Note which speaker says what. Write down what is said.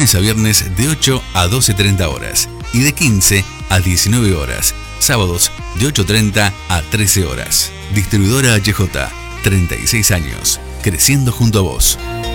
Speaker 1: lunes a viernes de 8 a 12:30 horas y de 15 a 19 horas. Sábados de 8:30 a 13 horas. Distribuidora HJ, 36 años, creciendo junto a vos.